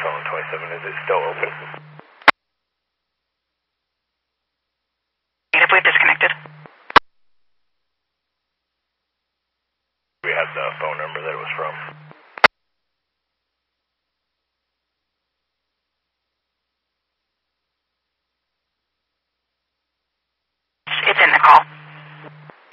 phone 27. Is it still open? Negatively disconnected. We have the phone number that it was from.